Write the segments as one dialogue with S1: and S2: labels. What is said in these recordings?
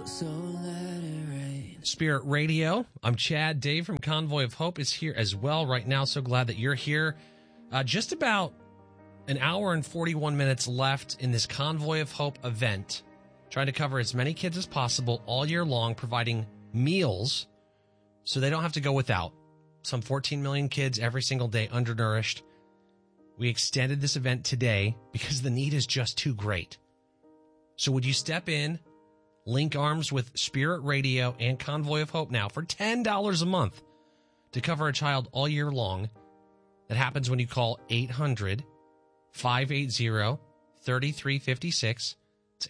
S1: So let it rain.
S2: Spirit Radio. I'm Chad. Dave from Convoy of Hope is here as well right now. So glad that you're here. Just about an hour and 41 minutes left in this Convoy of Hope event. Trying to cover as many kids as possible all year long, providing meals so they don't have to go without. Some 14 million kids every single day undernourished. We extended this event today because the need is just too great. So would you step in, link arms with Spirit Radio and Convoy of Hope now for $10 a month to cover a child all year long? That happens when you call 800-580-3356. It's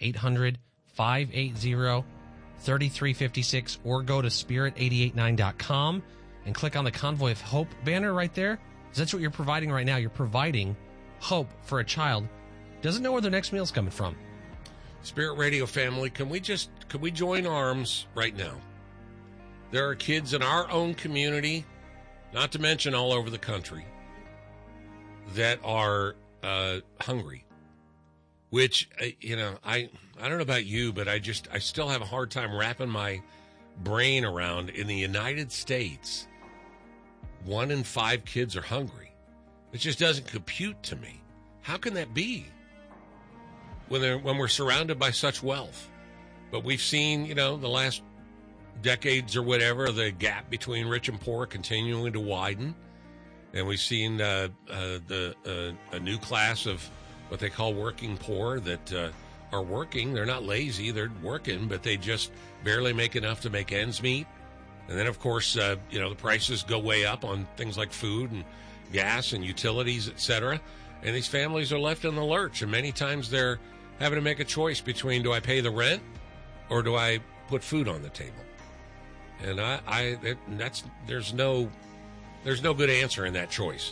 S2: 800-580-3356, or go to spirit889.com and click on the Convoy of Hope banner right there. Because that's what you're providing right now. You're providing hope for a child who doesn't know where their next meal's coming from.
S3: Spirit Radio family, can we join arms right now? There are kids in our own community, not to mention all over the country, that are hungry. Which, I don't know about you, but I still have a hard time wrapping my brain around. In the United States, 1 in 5 kids are hungry. It just doesn't compute to me. How can that be when we're surrounded by such wealth? But we've seen, the last decades or whatever, the gap between rich and poor continuing to widen. And we've seen a new class of what they call working poor that are working. They're not lazy. They're working, but they just barely make enough to make ends meet. And then, of course, the prices go way up on things like food and gas and utilities, et cetera. And these families are left in the lurch. And many times they're having to make a choice between, do I pay the rent or do I put food on the table? And there's no good answer in that choice.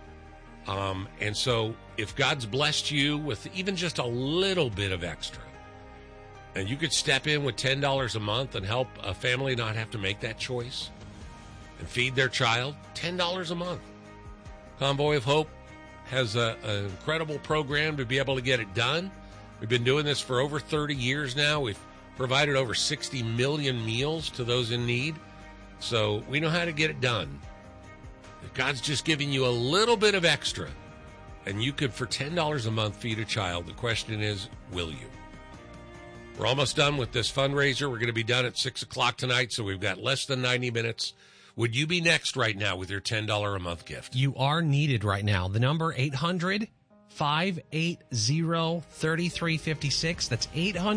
S3: And so if God's blessed you with even just a little bit of extra, and you could step in with $10 a month and help a family not have to make that choice and feed their child, $10 a month. Convoy of Hope has an incredible program to be able to get it done. We've been doing this for over 30 years now. We've provided over 60 million meals to those in need. So we know how to get it done. If God's just giving you a little bit of extra, and you could, for $10 a month, feed a child, the question is, will you? We're almost done with this fundraiser. We're going to be done at 6 o'clock tonight, so we've got less than 90 minutes. Would you be next right now with your $10 a month gift?
S2: You are needed right now. The number, 800-580-3356. That's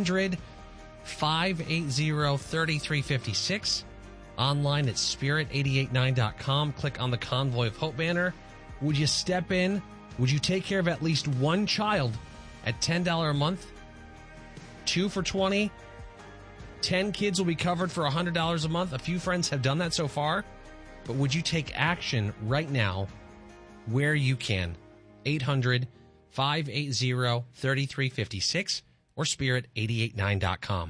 S2: 800-580-3356. Online at spirit889.com. Click on the Convoy of Hope banner. Would you step in? Would you take care of at least one child at $10 a month? 2 for $20. 10 kids will be covered for $100 a month. A few friends have done that so far. But would you take action right now where you can? 800-580-3356 or spirit889.com.